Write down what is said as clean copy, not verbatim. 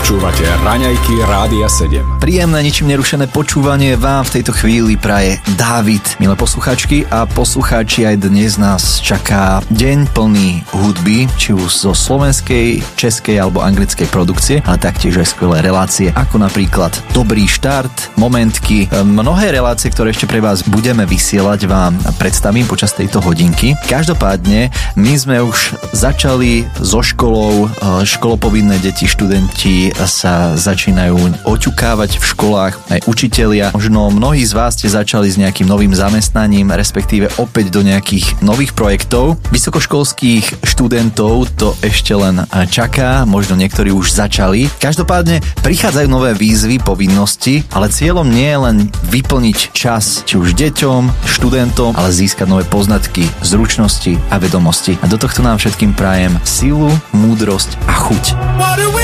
Počúvate Raňajky Rádia 7. Príjemné, ničím nerušené počúvanie vám v tejto chvíli praje Dávid. Milé posluchačky a poslucháči, aj dnes nás čaká deň plný hudby, či už zo slovenskej, českej alebo anglickej produkcie, ale taktiež aj skvelé relácie, ako napríklad Dobrý štart, Momentky. Mnohé relácie, ktoré ešte pre vás budeme vysielať, vám predstavím počas tejto hodinky. Každopádne, my sme už začali so školou, školopovinné deti, študenti sa začínajú oťukávať v školách, aj učitelia. Možno mnohí z vás ste začali s nejakým novým zamestnaním, respektíve opäť do nejakých nových projektov. Vysokoškolských študentov to ešte len čaká, možno niektorí už začali. Každopádne prichádzajú nové výzvy, povinnosti, ale cieľom nie je len vyplniť čas či už deťom, študentom, ale získať nové poznatky, zručnosti a vedomosti. A do tohto nám všetkým prajem silu, múdrosť a chuť.